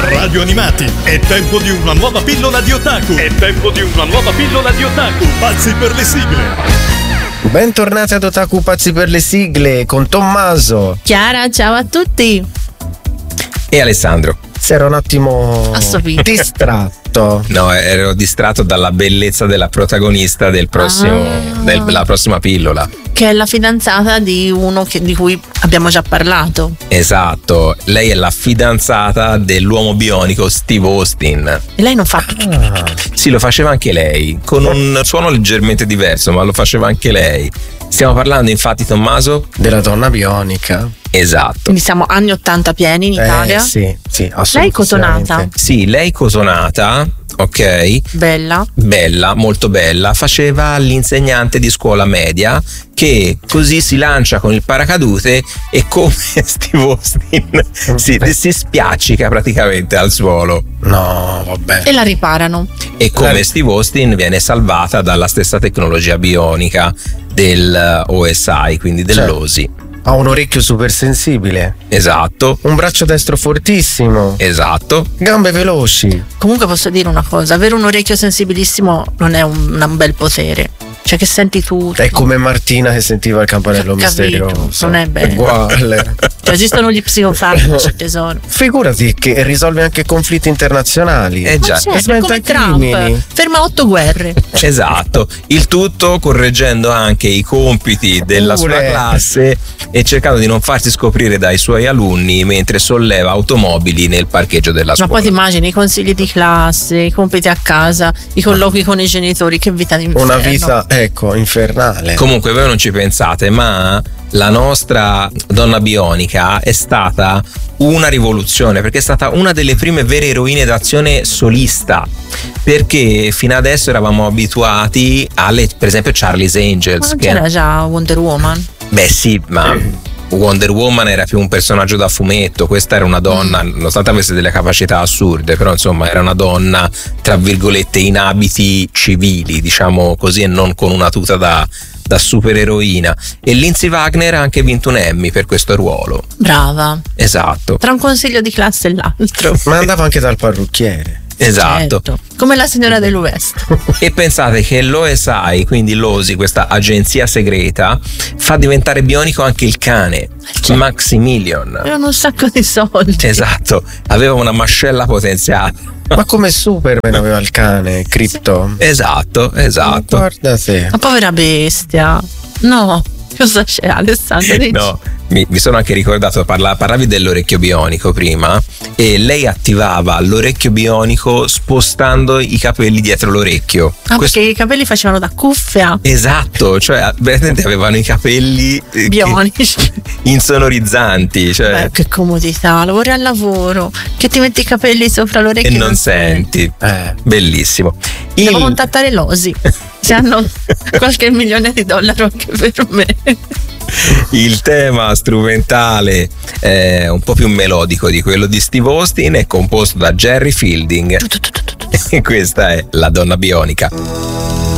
Radio Animati, è tempo di una nuova pillola di otaku. Pazzi per le sigle. Bentornati ad Otaku Pazzi per le sigle con Tommaso, Chiara, ciao a tutti. E Alessandro. si era un attimo distratto. No, ero distratto dalla bellezza della protagonista della prossima pillola, che è la fidanzata di uno di cui abbiamo già parlato. Esatto, lei è la fidanzata dell'uomo bionico Steve Austin. E lei non fa Sì, lo faceva anche lei, con un suono leggermente diverso, ma lo faceva anche lei. Stiamo parlando infatti, Tommaso, della donna bionica. Esatto. Quindi siamo anni 80 pieni in Italia. Sì, assolutamente. Lei cotonata. Sì, lei cotonata, ok. Bella, molto bella. Faceva l'insegnante di scuola media, che così si lancia con il paracadute e come Steve Austin si spiaccica praticamente al suolo. No, vabbè. E la riparano. E come Steve Austin viene salvata dalla stessa tecnologia bionica del OSI, quindi dell'OSI. Ha un orecchio super sensibile. Esatto. Un braccio destro fortissimo. Esatto. Gambe veloci. Comunque posso dire una cosa: avere un orecchio sensibilissimo non è un bel potere. Cioè, che senti tu. È come Martina che sentiva il campanello misterioso. Non è bello. Uguale. Cioè, esistono gli psicofarmaci, tesoro. Figurati che risolve anche conflitti internazionali. Già. Certo, come Trump. Ferma 8 guerre. Esatto. Il tutto correggendo anche i compiti della sua classe e cercando di non farsi scoprire dai suoi alunni mentre solleva automobili nel parcheggio della scuola. Ma poi ti immagini i consigli di classe, i compiti a casa, i colloqui con i genitori, che vita d'inferno. Una vita, infernale. Comunque voi non ci pensate, ma la nostra donna bionica è stata una rivoluzione, perché è stata una delle prime vere eroine d'azione solista, perché fino adesso eravamo abituati alle, per esempio, Charlie's Angels. Ma non c'era già Wonder Woman? Beh sì, ma Wonder Woman era più un personaggio da fumetto, questa era una donna, nonostante avesse delle capacità assurde, però insomma era una donna tra virgolette in abiti civili, diciamo così, e non con una tuta da supereroina. E Lindsay Wagner ha anche vinto un Emmy per questo ruolo. Brava. Esatto. Tra un consiglio di classe e l'altro. Ma andava anche dal parrucchiere. Esatto. Certo. Come la signora dell'Ouest. E pensate che l'OSI, quindi l'OSI, questa agenzia segreta, fa diventare bionico anche il cane, Maximilian. Avevano un sacco di soldi. Esatto, aveva una mascella potenziata. Ma come Superman aveva il cane, Crypto. Esatto. Guarda te. Ma povera bestia. No, cosa c'è, Alessandro? Dici? No, mi sono anche ricordato, parlavi dell'orecchio bionico prima, e lei attivava l'orecchio bionico spostando i capelli dietro l'orecchio. Perché i capelli facevano da cuffia. Esatto, cioè veramente avevano i capelli bionici, insonorizzanti, cioè. Che comodità, lavori al lavoro, che ti metti i capelli sopra l'orecchio e non senti. Bellissimo. Devo contattare l'OSI se hanno qualche milione di dollari anche per me. Il tema strumentale è un po' più melodico di quello di Steve Austin, è composto da Jerry Fielding e questa è La donna bionica.